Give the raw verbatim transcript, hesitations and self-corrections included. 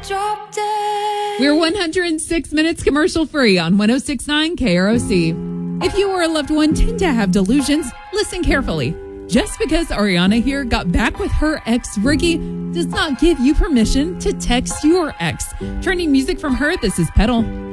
drop dead. We're one hundred six minutes commercial free on one oh six point nine K R O C. If you or a loved one tend to have delusions, listen carefully. Just because Ariana here got back with her ex, Ricky, does not give you permission to text your ex. Trending music from her, this is Pedal.